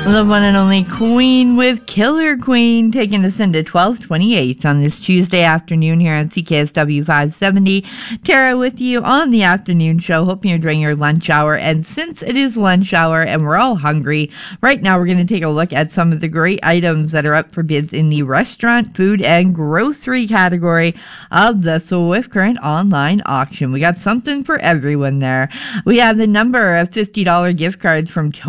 The one and only Queen with Killer Queen taking us into 1228 on this Tuesday afternoon here on CKSW 570. Tara with you on the afternoon show. Hope you're enjoying your lunch hour. And since it is lunch hour and we're all hungry, right now we're going to take a look at some of the great items that are up for bids in the restaurant, food, and grocery category of the Swift Current online auction. We got something for everyone there. We have a number of $50 gift cards from